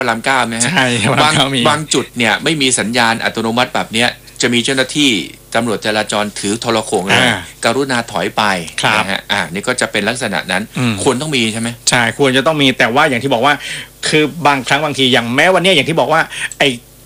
พระราม 9นะฮะใช่บางจุดเนี่ยไม่มีสัญญาณอัตโนมัติแบบเนี้ยจะมีเจ้าหน้าที่ตำรวจจราจรถือโทรโข่งเลยกรุณาถอยไปนะฮะนี่ก็จะเป็นลักษณะนั้นควรต้องมีใช่ไหมใช่ควรจะต้องมีแต่ว่าอย่างที่บอกว่าคือบางครั้งบางทีอย่างแม้วันนี้อย่างที่บอกว่าไอ้